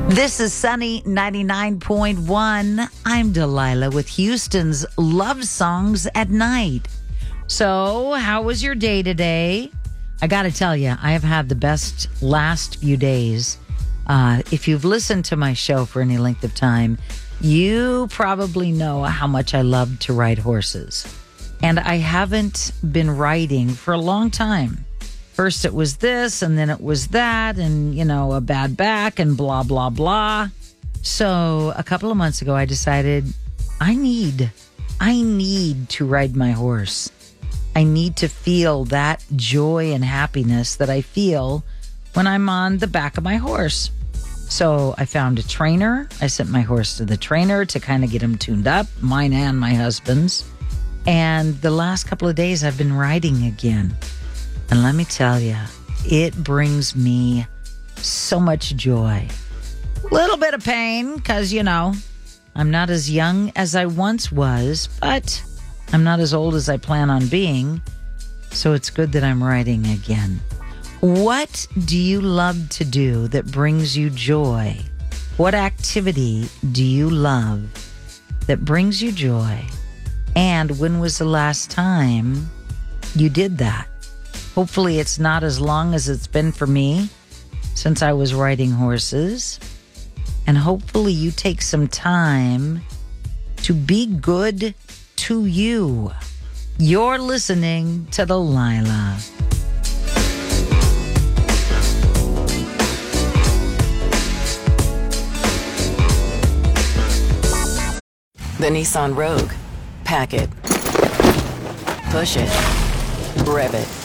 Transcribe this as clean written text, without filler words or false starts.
This is Sunny 99.1. I'm Delilah with Houston's Love Songs at Night. So, how was your day today? I got to tell you, I have had the best last few days. If you've listened to my show for any length of time, you probably know how much I love to ride horses. And I haven't been riding for a long time. First it was this, and then it was that, and, a bad back, and blah, blah, blah. So a couple of months ago, I decided I need to ride my horse. I need to feel that joy and happiness that I feel when I'm on the back of my horse. So I found a trainer. I sent my horse to the trainer to kind of get him tuned up, mine and my husband's. And the last couple of days, I've been riding again. And let me tell you, it brings me so much joy. A little bit of pain because, I'm not as young as I once was, but I'm not as old as I plan on being. So it's good that I'm riding again. What do you love to do that brings you joy? What activity do you love that brings you joy? And when was the last time you did that? Hopefully it's not as long as it's been for me since I was riding horses. And hopefully you take some time to be good to you. You're listening to Delilah. The Nissan Rogue. Pack it. Push it. Rev it.